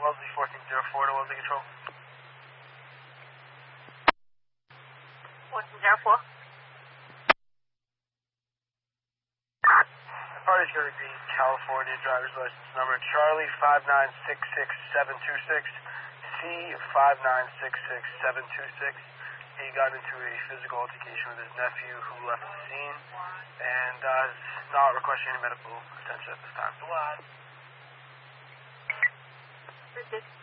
Wellesley 1404 to Wellesley Control. 1404. The party's going to be California driver's license number Charlie 5966726, C5966726. He got into a physical altercation with his nephew who left the scene and is not requesting any medical attention at this time. 36.